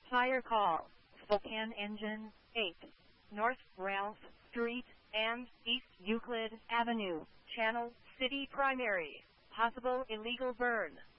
Fire call. Spokane Engine, 8. North Ralph Street and East Euclid Avenue. Channel City Primary. Possible illegal burn.